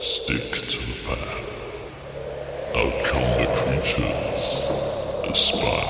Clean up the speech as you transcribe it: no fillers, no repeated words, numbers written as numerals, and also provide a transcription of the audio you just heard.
Stick to the path. Out come the creatures. The spy.